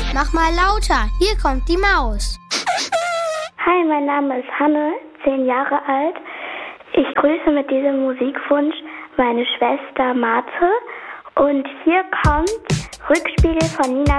Mach mal lauter, hier kommt die Maus. Hi, mein Name ist Hanne, 10 Jahre alt. Ich grüße mit diesem Musikwunsch meine Schwester Marte. Und hier kommt Rückspiegel von Nina